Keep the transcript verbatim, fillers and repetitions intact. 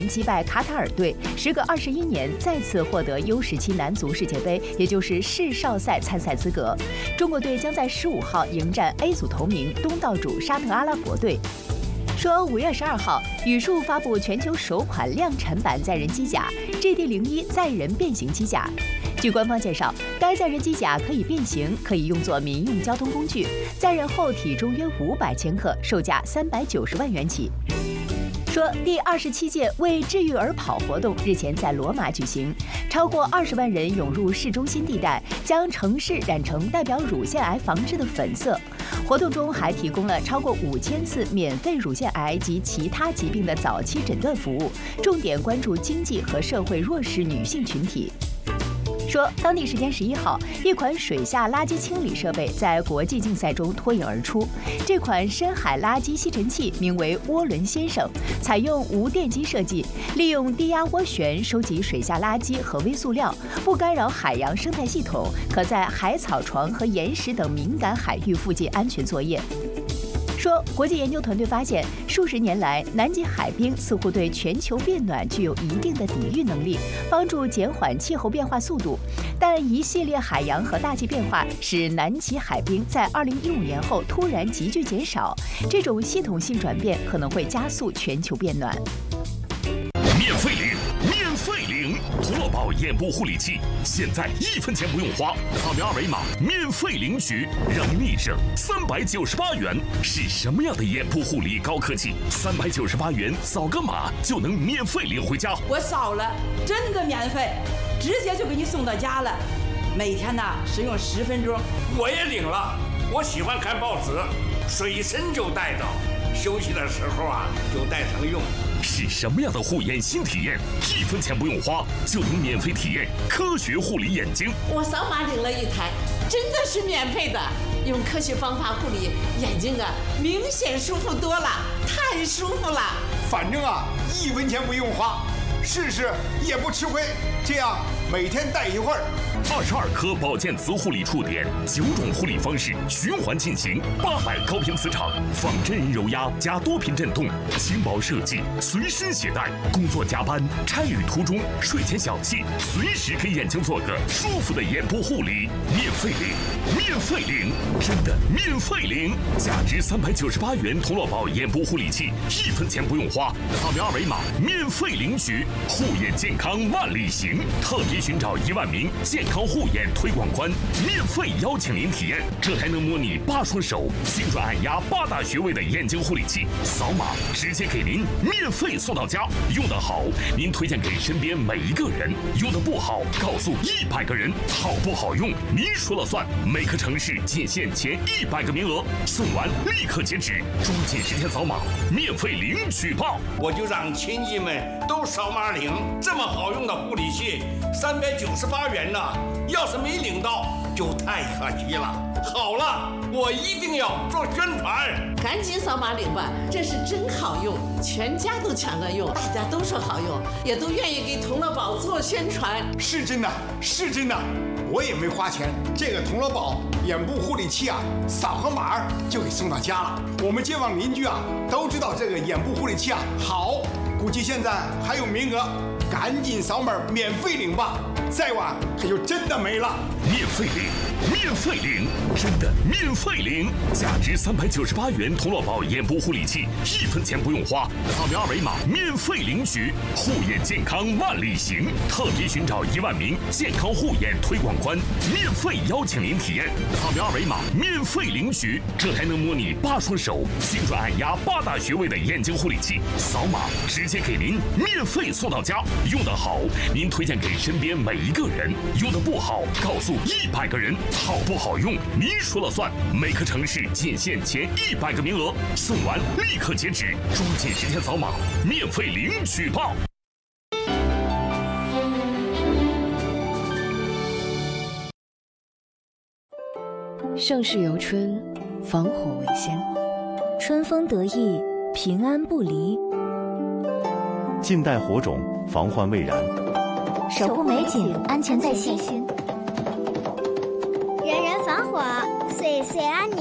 击败卡塔尔队，时隔二十一年再次获得 U 十七男足世界杯，也就是世少赛参赛资格。中国队将在十五号迎战 A 组头名东道主沙特阿拉伯队。说五月十二号，宇树发布全球首款量产版载人机甲 G D 零一载人变形机甲。据官方介绍，该载人机甲可以变形，可以用作民用交通工具，载人后体重约五百千克，售价三百九十万元起。说第二十七届为治愈而跑活动日前在罗马举行，超过二十万人涌入市中心地带，将城市染成代表乳腺癌防治的粉色。活动中还提供了超过五千次免费乳腺癌及其他疾病的早期诊断服务，重点关注经济和社会弱势女性群体。说，当地时间十一号，一款水下垃圾清理设备在国际竞赛中脱颖而出。这款深海垃圾吸尘器名为“涡轮先生”，采用无电机设计，利用低压涡旋收集水下垃圾和微塑料，不干扰海洋生态系统，可在海草床和岩石等敏感海域附近安全作业。说，国际研究团队发现，数十年来，南极海冰似乎对全球变暖具有一定的抵御能力，帮助减缓气候变化速度。但一系列海洋和大气变化使南极海冰在二零一五年后突然急剧减少，这种系统性转变可能会加速全球变暖。 免费领，免费领！童乐宝眼部护理器，现在一分钱不用花，扫描二维码免费领取，让您立省三百九十八元。是什么样的眼部护理高科技？三百九十八元扫个码就能免费领回家。 我扫了，真的免费，直接就给你送到家了。每天呢使用十分钟。 我也领了，我喜欢看报纸，随身就带着，休息的时候啊就带上用。 是什么样的护眼新体验？一分钱不用花就能免费体验科学护理眼睛。 我扫码领了一台，真的是免费的。用科学方法护理眼睛啊，明显舒服多了，太舒服了。 反正啊，一分钱不用花，试试也不吃亏。这样每天戴一会儿。 二十二颗保健磁护理触点，九种护理方式循环进行，八百高频磁场，仿真人揉压加多频震动，轻薄设计，随身携带。工作加班、差旅途中、睡前小憩，随时给眼睛做个舒服的眼部护理。免费领，免费领，真的免费领！价值三百九十八元童乐宝眼部护理器，一分钱不用花，扫描二维码免费领取。护眼健康万里行，特别寻找一万名健康护眼推广官，免费邀请您体验，这还能模拟八双手、精准按压八大穴位的眼睛护理器，扫码直接给您免费送到家。用得好，您推荐给身边每一个人；用得不好，告诉一百个人。好不好用，您说了算。每个城市仅限前一百个名额，送完立刻截止，抓紧时间扫码，免费领取吧！ 我就让亲戚们都扫码领，这么好用的护理器，三百九十八元呢。要是没领到，就太可惜了。好了，我一定要做宣传， 赶紧扫码领吧，这是真好用，全家都抢着用，大家都说好用，也都愿意给童乐宝做宣传。 是真的，是真的，我也没花钱，这个童乐宝眼部护理器啊，扫个码就给送到家了。我们街坊邻居啊都知道这个眼部护理器啊好，估计现在还有名额，赶紧扫码免费领吧，再晚可就真的没了。 免费领，免费领，真的免费领！价值三百九十八元童乐宝眼部护理器，一分钱不用花，扫描二维码免费领取。护眼健康万里行，特别寻找一万名健康护眼推广官，免费邀请您体验，扫描二维码免费领取，这还能模拟八双手、精准按压八大穴位的眼睛护理器，扫码直接给您免费送到家。用得好，您推荐给身边每一个人；用得不好，告诉一百个人。好不好用，您说了算。每个城市仅限前一百个名额，送完立刻截止，抓紧时间扫码，免费领取吧！ 盛世由春，防火为先， 春风得意，平安不离。 近代火种，防患未然。 守护美景，安全在心。 人人防火，岁岁安宁。